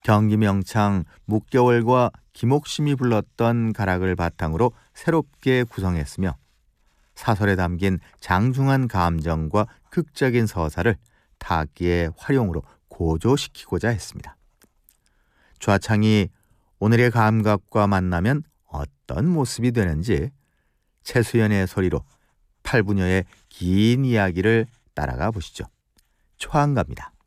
경기 명창 묵겨월과 김옥심이 불렀던 가락을 바탕으로 새롭게 구성했으며 사설에 담긴 장중한 감정과 극적인 서사를 타악기의 활용으로 고조시키고자 했습니다. 좌창이 오늘의 감각과 만나면 어떤 모습이 되는지 최수연의 소리로 8분여의 긴 이야기를 따라가 보시죠. 초안갑니다.